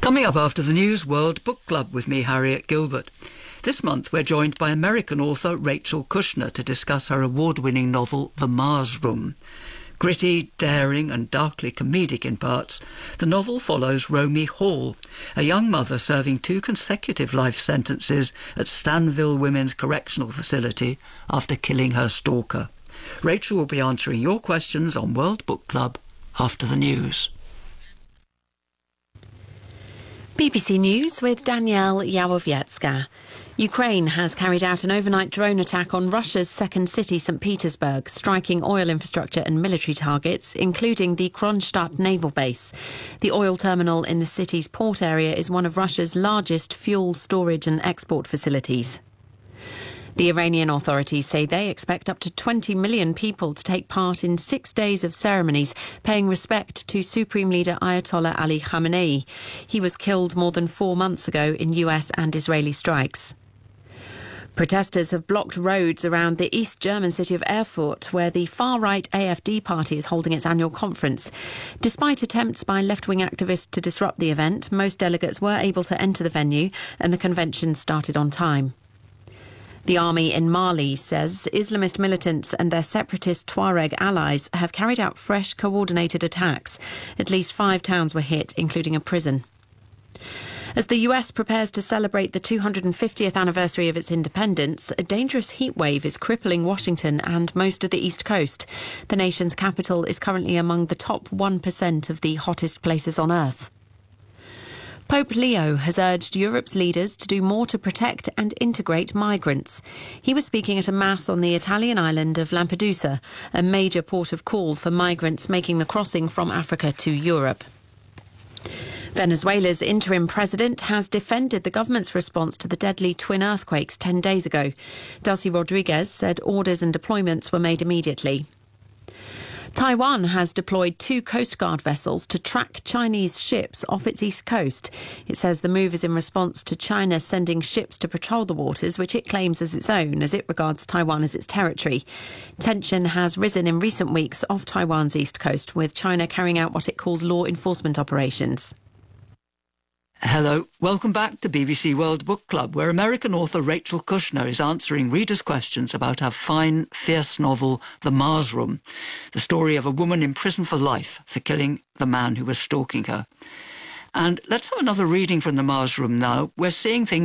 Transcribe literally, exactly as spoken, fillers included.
Coming up after the news, World Book Club with me, Harriet Gilbert. This month we're joined by American author Rachel Kushner to discuss her award-winning novel The Mars Room. Gritty, daring and darkly comedic in parts, the novel follows Romy Hall, a young mother serving two consecutive life sentences at Stanville Women's Correctional Facility after killing her stalker. Rachel will be answering your questions on World Book Club after the news. B B C News with Danielle Yawowiecka. Ukraine has carried out an overnight drone attack on Russia's second city, Saint Petersburg, striking oil infrastructure and military targets, including the Kronstadt naval base. The oil terminal in the city's port area is one of Russia's largest fuel storage and export facilities. The Iranian authorities say they expect up to twenty million people to take part in six days of ceremonies paying respect to Supreme Leader Ayatollah Ali Khamenei. He was killed more than four months ago in U S and Israeli strikes. Protesters have blocked roads around the East German city of Erfurt, where the far-right A F D party is holding its annual conference. Despite attempts by left-wing activists to disrupt the event, most delegates were able to enter the venue and the convention started on time. The army in Mali says Islamist militants and their separatist Tuareg allies have carried out fresh coordinated attacks. At least five towns were hit, including a prison. As the U S prepares to celebrate the two hundred fiftieth anniversary of its independence, a dangerous heatwave is crippling Washington and most of the East Coast. The nation's capital is currently among the top one percent of the hottest places on Earth. Pope Leo has urged Europe's leaders to do more to protect and integrate migrants. He was speaking at a mass on the Italian island of Lampedusa, a major port of call for migrants making the crossing from Africa to Europe. Venezuela's interim president has defended the government's response to the deadly twin earthquakes ten days ago. Delcy Rodriguez said orders and deployments were made immediately. Taiwan has deployed two Coast Guard vessels to track Chinese ships off its east coast. It says the move is in response to China sending ships to patrol the waters, which it claims as its own, as it regards Taiwan as its territory. Tension has risen in recent weeks off Taiwan's east coast, with China carrying out what it calls law enforcement operations. Hello, welcome back to B B C World Book Club, where American author Rachel Kushner is answering readers' questions about her fine, fierce novel, The Mars Room, the story of a woman in prison for life for killing the man who was stalking her. And let's have another reading from The Mars Room now. We're seeing things